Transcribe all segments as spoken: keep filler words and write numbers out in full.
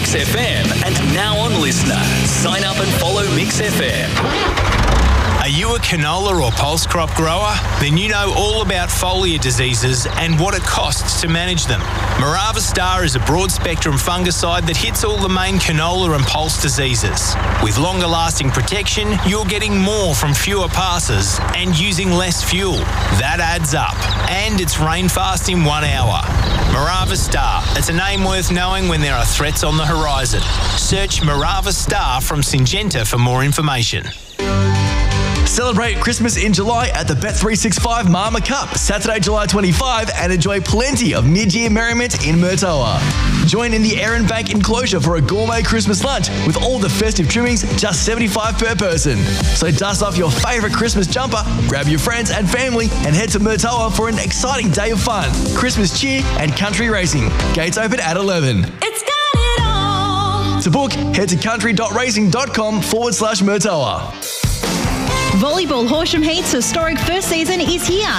Mix F M and now on Listener. Sign up and follow Mix F M. Are you a canola or pulse crop grower? Then you know all about foliar diseases and what it costs to manage them. Morava Star is a broad-spectrum fungicide that hits all the main canola and pulse diseases. With longer-lasting protection, you're getting more from fewer passes and using less fuel. That adds up. And it's rain-fast in one hour. Morava Star. It's a name worth knowing when there are threats on the horizon. Search Morava Star from Syngenta for more information. Celebrate Christmas in July at the Bet three sixty-five Mama Cup, Saturday, July twenty-fifth, and enjoy plenty of mid-year merriment in Murtoa. Join in the Erin Bank enclosure for a gourmet Christmas lunch with all the festive trimmings, just seventy-five dollars per person. So dust off your favourite Christmas jumper, grab your friends and family, and head to Murtoa for an exciting day of fun, Christmas cheer and country racing. Gates open at eleven. It's got it all. To book, head to country.racing.com forward slash Murtoa. Volleyball Horsham Heat's historic first season is here.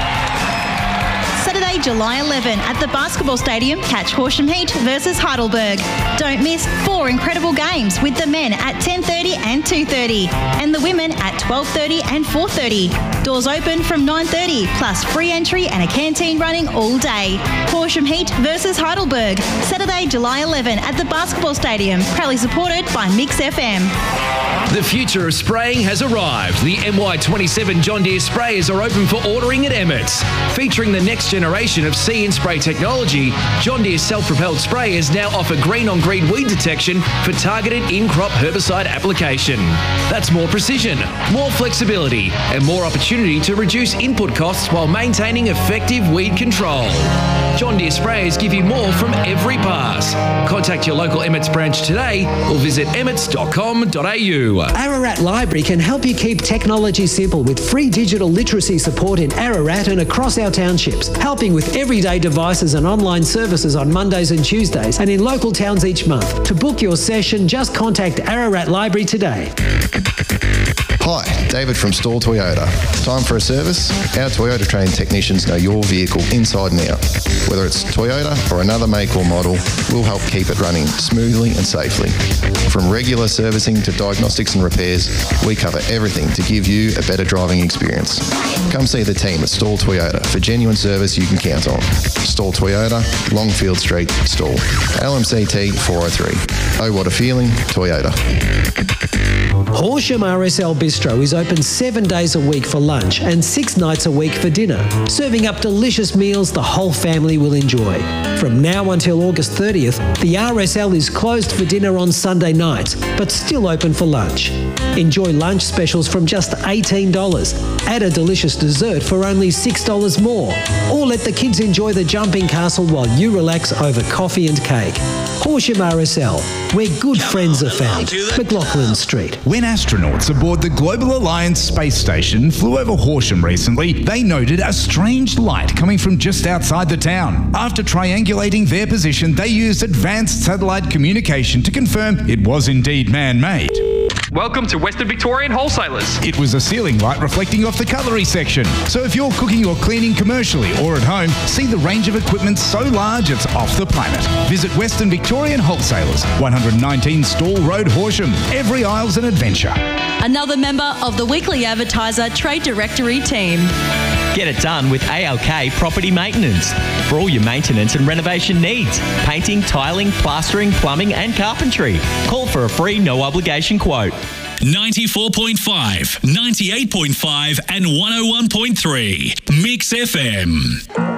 Saturday, July eleventh at the Basketball Stadium, catch Horsham Heat versus Heidelberg. Don't miss four incredible games with the men at ten thirty and two thirty and the women at twelve thirty and four thirty. Doors open from nine thirty plus free entry and a canteen running all day. Horsham Heat versus Heidelberg, Saturday, July eleventh at the Basketball Stadium, proudly supported by Mix F M. The future of spraying has arrived. The M Y twenty-seven John Deere sprayers are open for ordering at Emmett's. Featuring the next generation of See and Spray technology, John Deere self-propelled sprayers now offer green-on-green weed detection for targeted in-crop herbicide application. That's more precision, more flexibility, and more opportunity to reduce input costs while maintaining effective weed control. John Deere sprayers give you more from every pass. Contact your local Emmett's branch today or visit emmets dot com dot a u. Ararat Library can help you keep technology simple with free digital literacy support in Ararat and across our townships, helping with everyday devices and online services on Mondays and Tuesdays and in local towns each month. To book your session, just contact Ararat Library today. Hi, David from Stall Toyota. Time for a service? Our Toyota trained technicians know your vehicle inside and out. Whether it's Toyota or another make or model, we'll help keep it running smoothly and safely. From regular servicing to diagnostics and repairs, we cover everything to give you a better driving experience. Come see the team at Stall Toyota for genuine service you can count on. Stall Toyota, Longfield Street, Stall. L M C T four oh three. Oh, what a feeling, Toyota. Horsham R S L Bistro is open seven days a week for lunch and six nights a week for dinner, serving up delicious meals the whole family will enjoy. From now until August thirtieth, the R S L is closed for dinner on Sunday nights, but still open for lunch. Enjoy lunch specials from just eighteen dollars. Add a delicious dessert for only six dollars more. Or let the kids enjoy the jumping castle while you relax over coffee and cake. Horsham R S L, where good friends are found. McLaughlin Street. When astronauts aboard the Global Alliance space station flew over Horsham recently, they noted a strange light coming from just outside the town. After triangulating their position, they used advanced satellite communication to confirm it was indeed man-made. Welcome to Western Victorian Wholesalers. It was a ceiling light reflecting off the cutlery section. So if you're cooking or cleaning commercially or at home, see the range of equipment so large it's off the planet. Visit Western Victorian Wholesalers, one nineteen Stall Road, Horsham. Every aisle's an adventure. Another member of the Weekly Advertiser Trade Directory team. Get it done with A L K Property Maintenance. For all your maintenance and renovation needs, painting, tiling, plastering, plumbing and carpentry. Call for a free no obligation quote. ninety-four point five, ninety-eight point five and one oh one point three. Mix F M.